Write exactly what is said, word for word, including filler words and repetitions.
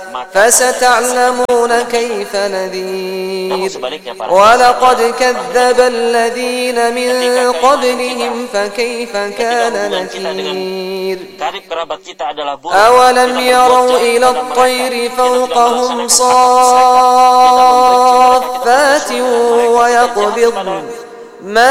فستعلمون كيف نذير ولقد كذب الذين من قبلهم فكيف كان نكير أولم يروا إلى الطير فوقهم صافات ويقبضن ما